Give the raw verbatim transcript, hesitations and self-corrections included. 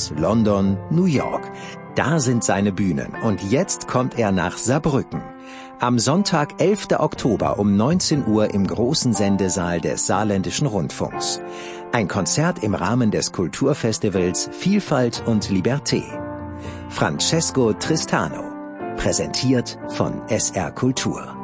Paris, London, New York. Da sind seine Bühnen und jetzt kommt er nach Saarbrücken. Am Sonntag, elften Oktober um neunzehn Uhr im großen Sendesaal des Saarländischen Rundfunks. Ein Konzert im Rahmen des Kulturfestivals Vielfalt und Liberté. Francesco Tristano, präsentiert von S R Kultur.